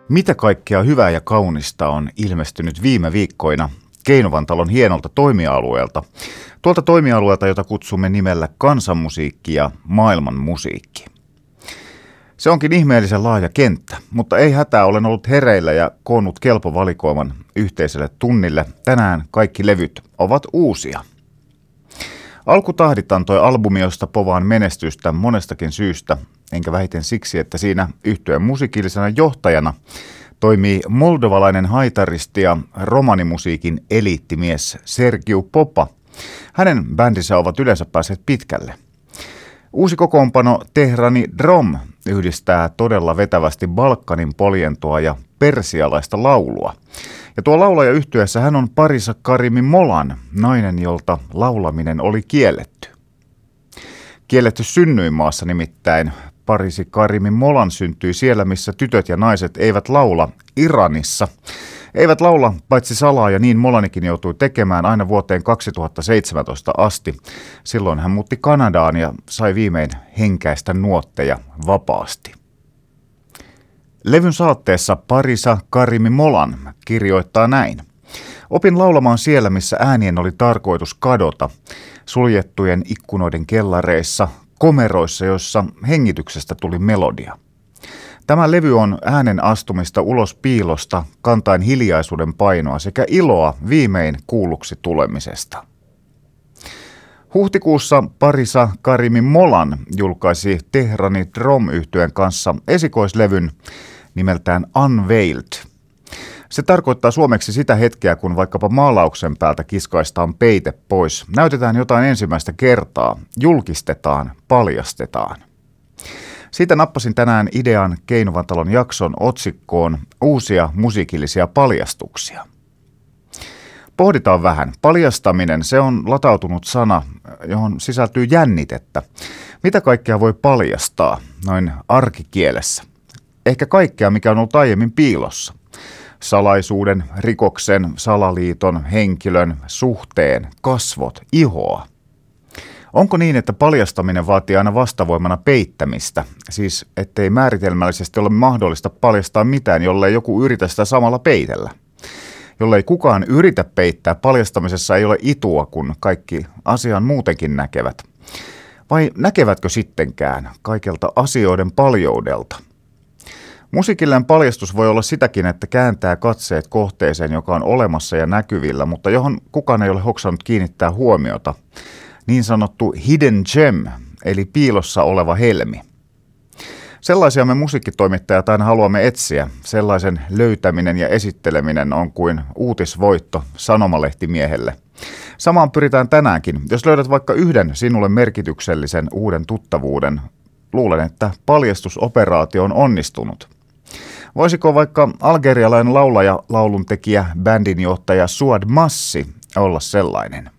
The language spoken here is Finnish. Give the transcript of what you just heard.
Mitä kaikkea hyvää ja kaunista on ilmestynyt viime viikkoina Keinovantalon hienolta toimialueelta. Tuolta toimialueelta, jota kutsumme nimellä kansanmusiikki ja maailmanmusiikki. Se onkin ihmeellisen laaja kenttä, mutta ei hätää, olen ollut hereillä ja koonnut kelpovalikoiman yhteiselle tunnille. Tänään kaikki levyt ovat uusia. Alkutahdit antoi albumi, josta povaan menestystä monestakin syystä, enkä vähiten siksi, että siinä yhtyeen musiikillisena johtajana toimii moldovalainen haitaristi ja romanimusiikin eliittimies Sergiu Popa. Hänen bändinsä ovat yleensä päässeet pitkälle. Uusi kokoonpano Tehrani Drom yhdistää todella vetävästi Balkanin poljentoa ja persialaista laulua. Ja tuo laulaja yhtyeessä hän on Parisa Karimi Molan, nainen, jolta laulaminen oli kielletty. Kielletty synnyinmaassa nimittäin. Parisi Karimi Molan syntyi siellä, missä tytöt ja naiset eivät laula, Iranissa. Eivät laula paitsi salaa, ja niin Molanikin joutui tekemään aina vuoteen 2017 asti. Silloin hän muutti Kanadaan ja sai viimein henkäistä nuotteja vapaasti. Levyn saatteessa Parisa Karimi Molan kirjoittaa näin. Opin laulamaan siellä, missä äänien oli tarkoitus kadota, suljettujen ikkunoiden kellareissa, komeroissa, joissa hengityksestä tuli melodia. Tämä levy on äänen astumista ulos piilosta, kantaen hiljaisuuden painoa sekä iloa viimein kuulluksi tulemisesta. Huhtikuussa Parisa Karimi Molan julkaisi Tehrani Drom-yhtyeen kanssa esikoislevyn nimeltään Unveiled. Se tarkoittaa suomeksi sitä hetkeä, kun vaikkapa maalauksen päältä kiskaistaan peite pois, näytetään jotain ensimmäistä kertaa, julkistetaan, paljastetaan. Siitä nappasin tänään idean Keinovantalon jakson otsikkoon uusia musiikillisia paljastuksia. Pohditaan vähän. Paljastaminen, se on latautunut sana, johon sisältyy jännitettä. Mitä kaikkea voi paljastaa noin arkikielessä? Ehkä kaikkea, mikä on ollut aiemmin piilossa. Salaisuuden, rikoksen, salaliiton, henkilön, suhteen, kasvot, ihoa. Onko niin, että paljastaminen vaatii aina vastavoimana peittämistä? Siis ettei määritelmällisesti ole mahdollista paljastaa mitään, jollei joku yritä sitä samalla peitellä. Jollei kukaan yritä peittää, paljastamisessa ei ole itua, kun kaikki asian muutenkin näkevät. Vai näkevätkö sittenkään kaikelta asioiden paljoudelta? Musiikillinen paljastus voi olla sitäkin, että kääntää katseet kohteeseen, joka on olemassa ja näkyvillä, mutta johon kukaan ei ole hoksannut kiinnittää huomiota. Niin sanottu hidden gem, eli piilossa oleva helmi. Sellaisia me musiikkitoimittajat aina haluamme etsiä. Sellaisen löytäminen ja esitteleminen on kuin uutisvoitto sanomalehtimmiehelle. Samaan pyritään tänäänkin. Jos löydät vaikka yhden sinulle merkityksellisen uuden tuttavuuden, luulen, että paljastusoperaatio on onnistunut. Voisiko vaikka algerialainen laulaja, lauluntekijä, bändinjohtaja Suad Massi olla sellainen?